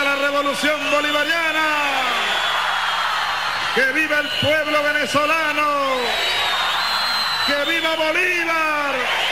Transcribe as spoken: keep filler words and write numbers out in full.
la revolución bolivariana. ¡Que viva el pueblo venezolano! ¡Que viva Bolívar!